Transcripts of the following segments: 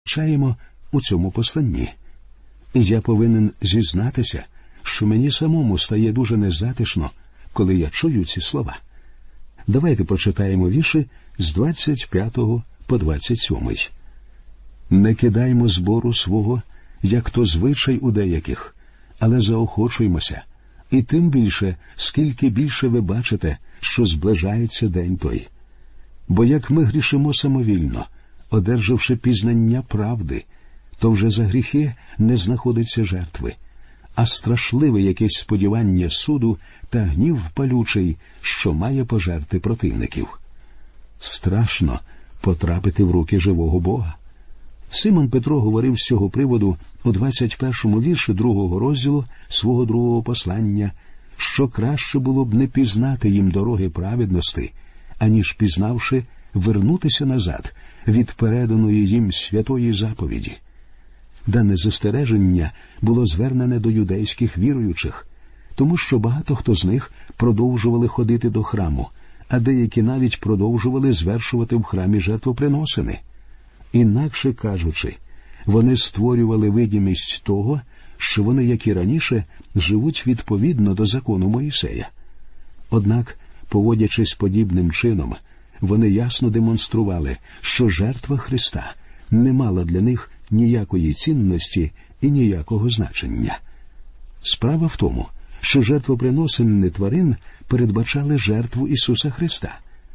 Чаємо у цьому посланні. І я повинен зізнатися, що мені самому стає дуже незатишно, коли я чую ці слова. Давайте прочитаємо вірші з 25 по 27. «Не кидаймо збору свого, як то звичай у деяких, але заохочуймося, і тим більше, скільки більше ви бачите, що зближається день той. Бо як ми грішимо самовільно, одержавши пізнання правди, то вже за гріхи не знаходиться жертви, а страшливе якесь сподівання суду та гнів палючий, що має пожерти противників». Страшно потрапити в руки живого Бога. Симон Петро говорив з цього приводу у 21-му вірші 2-го розділу свого 2-го послання, що краще було б не пізнати їм дороги праведності, аніж пізнавши, вернутися назад від переданої їм святої заповіді. Дане застереження було звернене до юдейських віруючих, тому що багато хто з них продовжували ходити до храму, а деякі навіть продовжували звершувати в храмі жертвоприносини. Інакше кажучи, вони створювали видимість того, що вони, як і раніше, живуть відповідно до закону Моїсея. Однак, поводячись подібним чином, вони ясно демонстрували, що жертва Христа не мала для них ніякої цінності і ніякого значення. Справа в тому, що жертвоприносини тварин передбачали жертву Ісуса Христа.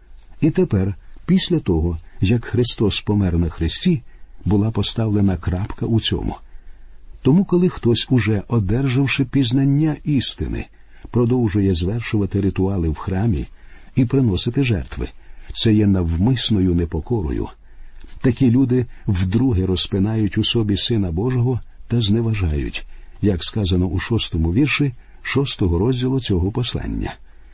І тепер, після того, як Христос помер на хресті, була поставлена крапка у цьому. Тому, коли хтось, уже одержавши пізнання істини, продовжує звершувати ритуали в храмі і приносити жертви, це є навмисною непокорою. Такі люди вдруге розпинають у собі Сина Божого та зневажають, як сказано у 6-му вірші 6-го розділу цього послання.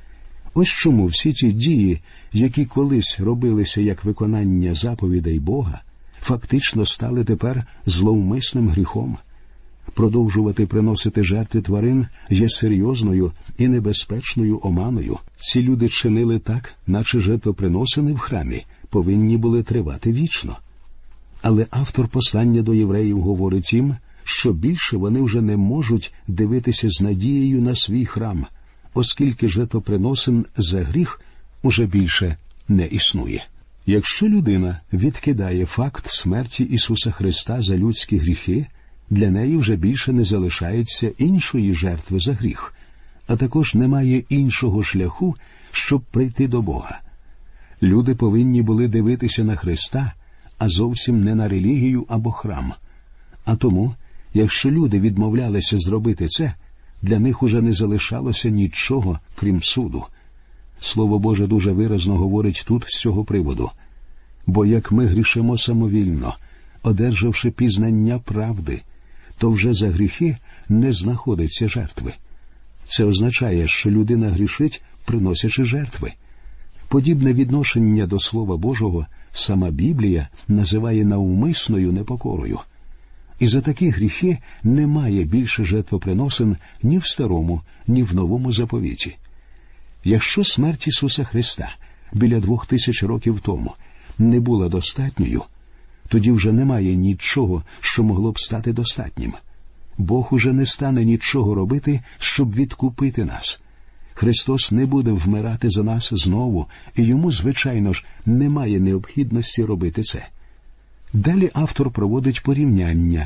Ось чому всі ті дії, які колись робилися як виконання заповідей Бога, фактично стали тепер зловмисним гріхом. Продовжувати приносити жертви тварин є серйозною і небезпечною оманою. Ці люди чинили так, наче жертвоприносини в храмі повинні були тривати вічно. Але автор послання до євреїв говорить їм, що більше вони вже не можуть дивитися з надією на свій храм, оскільки жертвоприносин за гріх уже більше не існує. Якщо людина відкидає факт смерті Ісуса Христа за людські гріхи, для неї вже більше не залишається іншої жертви за гріх, а також немає іншого шляху, щоб прийти до Бога. Люди повинні були дивитися на Христа, а зовсім не на релігію або храм. А тому, якщо люди відмовлялися зробити це, для них уже не залишалося нічого, крім суду. Слово Боже дуже виразно говорить тут з цього приводу. «Бо як ми грішимо самовільно, одержавши пізнання правди, то вже за гріхи не знаходиться жертви». Це означає, що людина грішить, приносячи жертви. Подібне відношення до Слова Божого сама Біблія називає навмисною непокорою. І за такі гріхи немає більше жертвоприносин ні в Старому, ні в Новому заповіті. Якщо смерть Ісуса Христа біля 2000 років тому не була достатньою, тоді вже немає нічого, що могло б стати достатнім. Бог уже не стане нічого робити, щоб відкупити нас. Христос не буде вмирати за нас знову, і йому, звичайно ж, немає необхідності робити це. Далі автор проводить порівняння,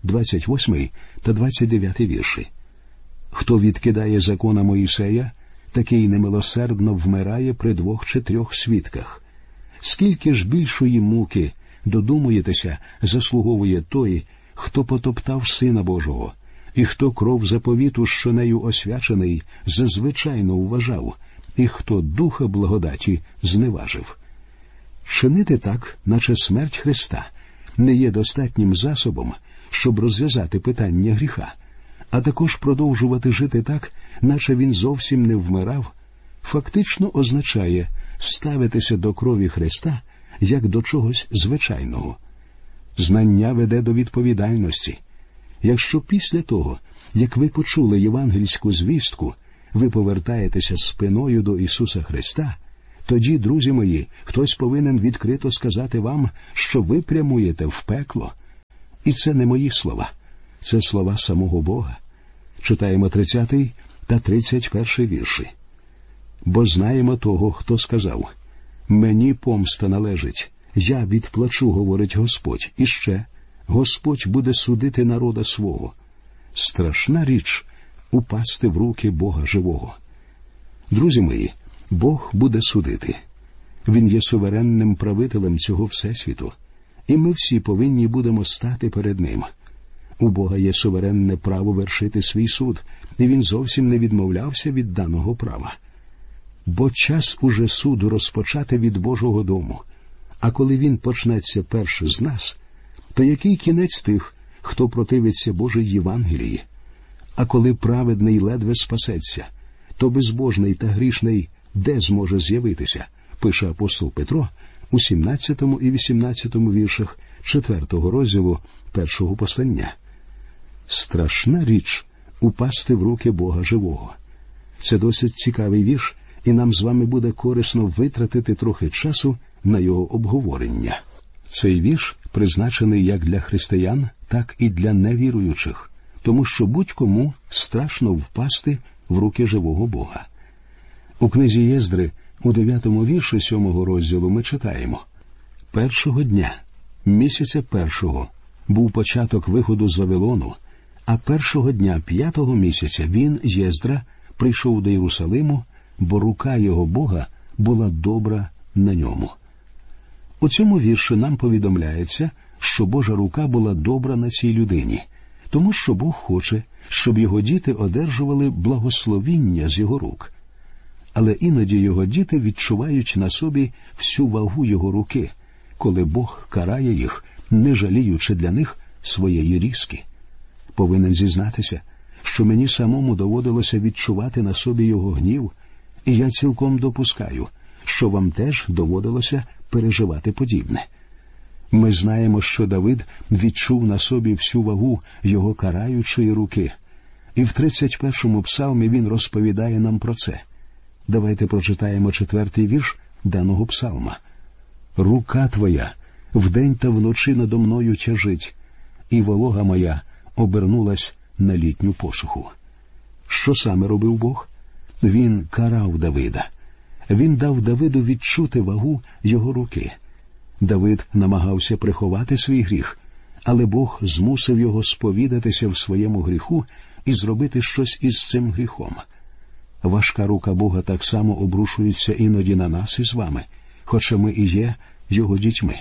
28 та 29 вірші. «Хто відкидає закона Моїсея, такий немилосердно вмирає при 2 чи 3 свідках. Скільки ж більшої муки, додумуєтеся, заслуговує той, хто потоптав Сина Божого, і хто кров заповіту, що нею освячений, зазвичайно вважав, і хто духа благодаті зневажив». Чинити так, наче смерть Христа, не є достатнім засобом, щоб розв'язати питання гріха, а також продовжувати жити так, наче він зовсім не вмирав, фактично означає ставитися до крові Христа як до чогось звичайного. Знання веде до відповідальності. Якщо після того, як ви почули євангельську звістку, ви повертаєтеся спиною до Ісуса Христа, тоді, друзі мої, хтось повинен відкрито сказати вам, що ви прямуєте в пекло, І це не мої слова, це слова самого Бога. Читаємо 30 та 31 вірші. «Бо знаємо того, хто сказав, мені помста належить, я відплачу, говорить Господь, і ще, Господь буде судити народа свого. Страшна річ упасти в руки Бога живого». Друзі мої, Бог буде судити. Він є суверенним правителем цього всесвіту, і ми всі повинні будемо стати перед Ним. У Бога є суверенне право вершити свій суд, і Він зовсім не відмовлявся від даного права. Бо час уже суду розпочати від Божого дому, а коли він почнеться перше з нас, то який кінець тих, хто противиться Божій Євангелії? А коли праведний ледве спасеться, то безбожний та грішний де зможе з'явитися, пише апостол Петро у 17 і 18 віршах 4 розділу 1 послання. Страшна річ упасти в руки Бога живого. Це досить цікавий вірш, і нам з вами буде корисно витратити трохи часу на його обговорення. Цей вірш призначений як для християн, так і для невіруючих, тому що будь-кому страшно впасти в руки живого Бога. У книзі Єздри у 9 вірші 7 розділу ми читаємо: «Першого дня, місяця першого, був початок виходу з Вавилону, а першого дня 5-го місяця він, Єздра, прийшов до Єрусалиму, бо рука його Бога була добра на ньому». У цьому вірші нам повідомляється, що Божа рука була добра на цій людині, тому що Бог хоче, щоб його діти одержували благословіння з його рук. Але іноді його діти відчувають на собі всю вагу його руки, коли Бог карає їх, не жаліючи для них своєї різки. Повинен зізнатися, що мені самому доводилося відчувати на собі його гнів, і я цілком допускаю, що вам теж доводилося переживати подібне. Ми знаємо, що Давид відчув на собі всю вагу його караючої руки, і в 31-му псалмі він розповідає нам про це. Давайте прочитаємо 4-й вірш даного псалма. «Рука твоя вдень та вночі надо мною тяжить, і волога моя обернулась на літню посуху». Що саме робив Бог? Він карав Давида. Він дав Давиду відчути вагу його руки. Давид намагався приховати свій гріх, але Бог змусив його сповідатися в своєму гріху і зробити щось із цим гріхом. Важка рука Бога так само обрушується іноді на нас із вами, хоча ми і є його дітьми.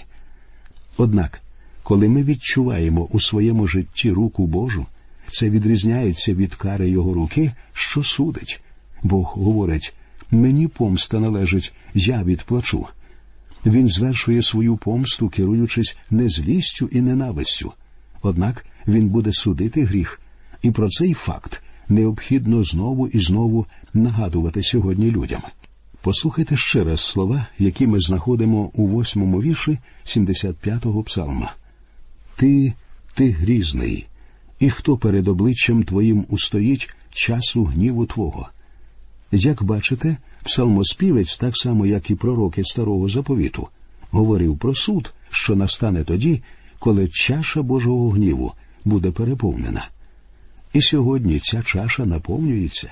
Однак, коли ми відчуваємо у своєму житті руку Божу, це відрізняється від кари його руки, що судить. Бог говорить: «Мені помста належить, я відплачу». Він звершує свою помсту, керуючись не злістю і ненавистю. Однак він буде судити гріх, і про цей факт необхідно знову і знову нагадувати сьогодні людям. Послухайте ще раз слова, які ми знаходимо у 8-му вірші 75-го псалма. «Ти грізний, і хто перед обличчям твоїм устоїть часу гніву твого». Як бачите, псалмоспівець, так само як і пророки Старого Заповіту, говорив про суд, що настане тоді, коли чаша Божого гніву буде переповнена. І сьогодні ця чаша наповнюється.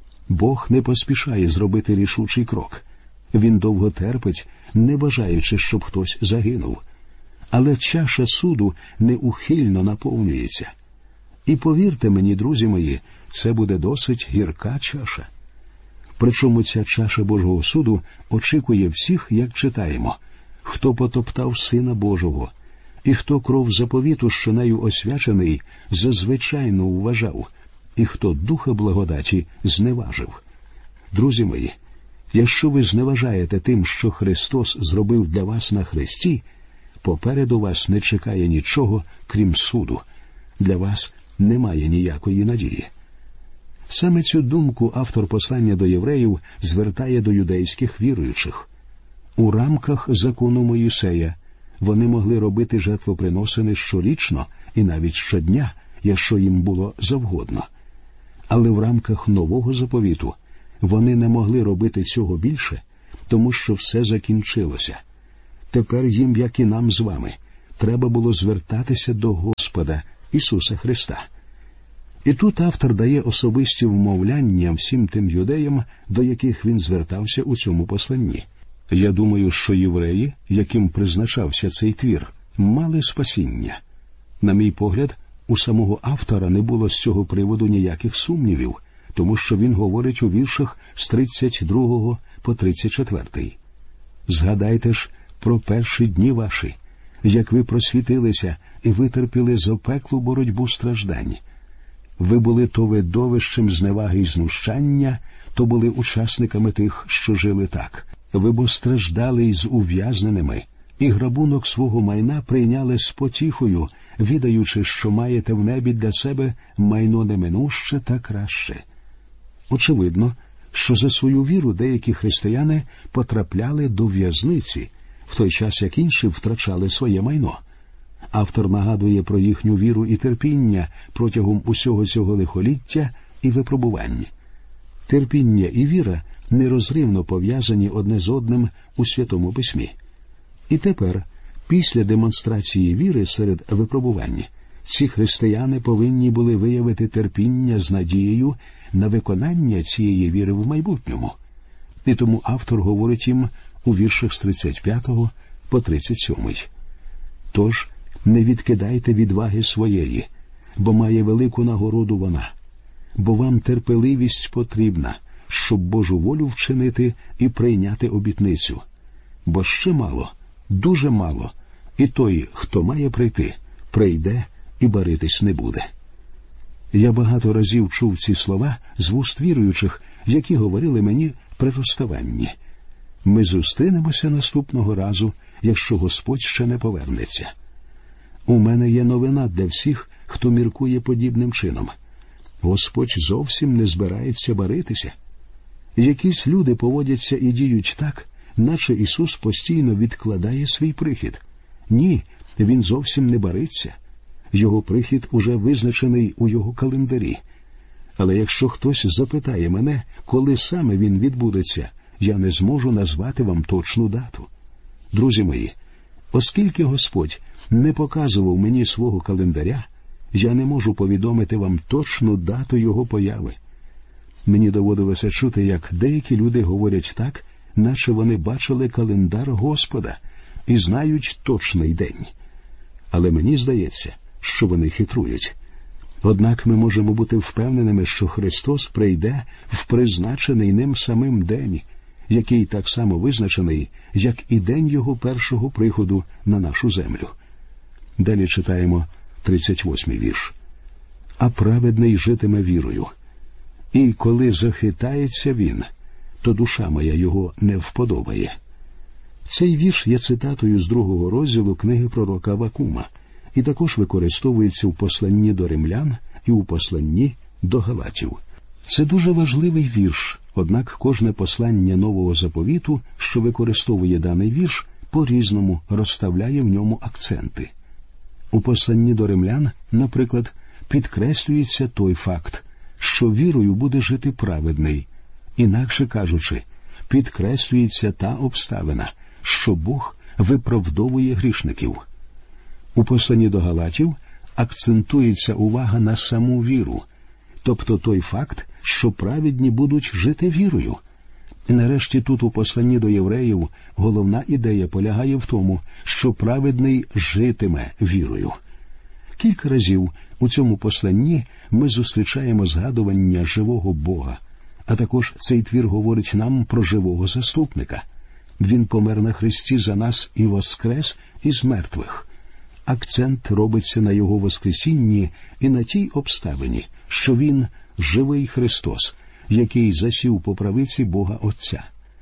Бог не поспішає зробити рішучий крок. Він довго терпить, не бажаючи, щоб хтось загинув. Але чаша суду неухильно наповнюється. І повірте мені, друзі мої, це буде досить гірка чаша. Причому ця чаша Божого суду очікує всіх, як читаємо: «Хто потоптав Сина Божого, і хто кров заповіту, що нею освячений, за звичайну вважав, і хто духа благодаті зневажив». Друзі мої, якщо ви зневажаєте тим, що Христос зробив для вас на хресті, попереду вас не чекає нічого, крім суду. Для вас немає ніякої надії. Саме цю думку автор послання до євреїв звертає до юдейських віруючих. У рамках закону Моїсея вони могли робити жертвоприносини щорічно і навіть щодня, якщо їм було завгодно. Але в рамках нового заповіту вони не могли робити цього більше, тому що все закінчилося. Тепер їм, як і нам з вами, треба було звертатися до Господа Ісуса Христа. І тут автор дає особисті вмовляння всім тим юдеям, до яких він звертався у цьому посланні. Я думаю, що євреї, яким призначався цей твір, мали спасіння. На мій погляд, у самого автора не було з цього приводу ніяких сумнівів, тому що він говорить у віршах з 32 по 34. «Згадайте ж про перші дні ваші, як ви просвітилися і витерпіли запеклу боротьбу страждань. Ви були то видовищем зневаги й знущання, то були учасниками тих, що жили так. Ви бо страждали із ув'язненими, і грабунок свого майна прийняли з потіхою, відаючи, що маєте в небі для себе майно неминуще та краще». Очевидно, що за свою віру деякі християни потрапляли до в'язниці, в той час як інші втрачали своє майно. Автор нагадує про їхню віру і терпіння протягом усього цього лихоліття і випробувань. Терпіння і віра нерозривно пов'язані одне з одним у Святому Письмі. І тепер, після демонстрації віри серед випробувань, ці християни повинні були виявити терпіння з надією на виконання цієї віри в майбутньому. І тому автор говорить їм у віршах з 35 по 37. «Тож, не відкидайте відваги своєї, бо має велику нагороду вона. Бо вам терпеливість потрібна, щоб Божу волю вчинити і прийняти обітницю. Бо ще мало, дуже мало, і той, хто має прийти, прийде і баритись не буде». Я багато разів чув ці слова з вуст віруючих, які говорили мені при розставанні. Ми зустрінемося наступного разу, якщо Господь ще не повернеться. У мене є новина для всіх, хто міркує подібним чином. Господь зовсім не збирається баритися. Якісь люди поводяться і діють так, наче Ісус постійно відкладає свій прихід. Ні, Він зовсім не бариться. Його прихід уже визначений у Його календарі. Але якщо хтось запитає мене, коли саме він відбудеться, я не зможу назвати вам точну дату. Друзі мої, оскільки Господь не показував мені свого календаря, я не можу повідомити вам точну дату Його появи. Мені доводилося чути, як деякі люди говорять так, наче вони бачили календар Господа і знають точний день. Але мені здається, що вони хитрують. Однак ми можемо бути впевненими, що Христос прийде в призначений ним самим день, який так само визначений, як і день Його першого приходу на нашу землю. Далі читаємо 38-й вірш. «А праведний житиме вірою. І коли захитається він, то душа моя його не вподобає». Цей вірш є цитатою з 2 розділу книги пророка Авакума і також використовується у посланні до римлян і у посланні до галатів. Це дуже важливий вірш, однак кожне послання Нового Заповіту, що використовує даний вірш, по-різному розставляє в ньому акценти. У посланні до римлян, наприклад, підкреслюється той факт, що вірою буде жити праведний. Інакше кажучи, підкреслюється та обставина, що Бог виправдовує грішників. У посланні до галатів акцентується увага на саму віру, тобто той факт, що праведні будуть жити вірою. І нарешті тут у посланні до євреїв головна ідея полягає в тому, що праведний житиме вірою. Кілька разів у цьому посланні ми зустрічаємо згадування живого Бога, а також цей твір говорить нам про живого заступника. Він помер на хресті за нас і воскрес із мертвих. Акцент робиться на Його воскресінні і на тій обставині, що Він – живий Христос, який засів по правиці Бога Отця.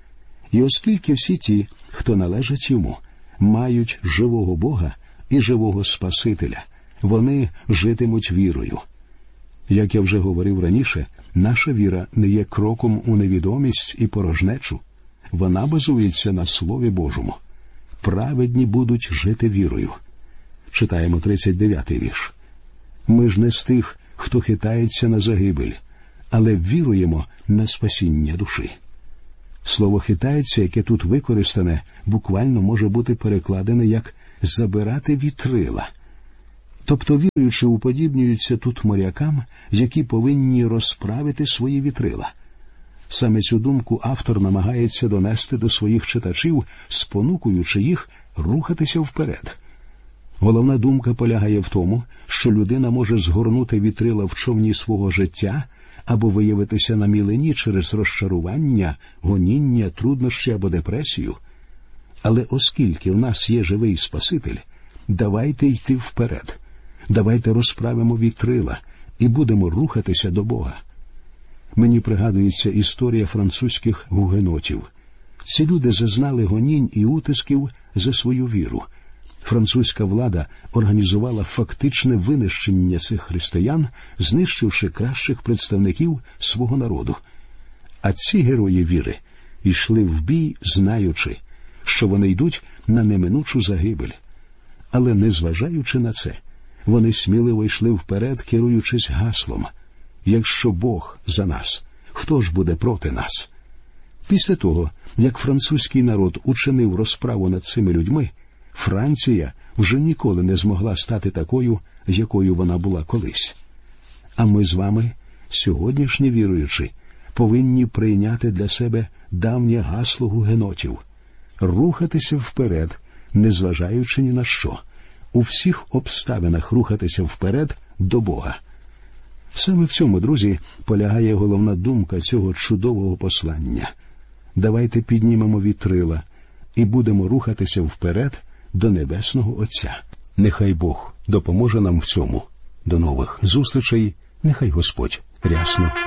І оскільки всі ті, хто належать Йому, мають живого Бога і живого Спасителя, вони житимуть вірою. Як я вже говорив раніше, наша віра не є кроком у невідомість і порожнечу. Вона базується на Слові Божому. Праведні будуть жити вірою. Читаємо 39-й вірш. «Ми ж не з тих, хто хитається на загибель, але віруємо на спасіння душі». Слово «хитається», яке тут використане, буквально може бути перекладене як забирати вітрила. Тобто віруючі уподібнюються тут морякам, які повинні розправити свої вітрила. Саме цю думку автор намагається донести до своїх читачів, спонукуючи їх рухатися вперед. Головна думка полягає в тому, що людина може згорнути вітрила в човні свого життя або виявитися на мілині через розчарування, гоніння, труднощі або депресію. Але оскільки в нас є живий Спаситель, давайте йти вперед. Давайте розправимо вітрила і будемо рухатися до Бога. Мені пригадується історія французьких гугенотів. Ці люди зазнали гонінь і утисків за свою віру. Французька влада організувала фактичне винищення цих християн, знищивши кращих представників свого народу. А ці герої віри йшли в бій, знаючи, що вони йдуть на неминучу загибель. Але незважаючи на це, вони сміливо йшли вперед, керуючись гаслом: «Якщо Бог за нас, хто ж буде проти нас?» Після того, як французький народ учинив розправу над цими людьми, Франція вже ніколи не змогла стати такою, якою вона була колись. А ми з вами, сьогоднішні віруючі, повинні прийняти для себе давнє гасло гугенотів – рухатися вперед, незважаючи ні на що, у всіх обставинах рухатися вперед до Бога. Саме в цьому, друзі, полягає головна думка цього чудового послання. Давайте піднімемо вітрила і будемо рухатися вперед до Небесного Отця. Нехай Бог допоможе нам в цьому. До нових зустрічей. Нехай Господь рясно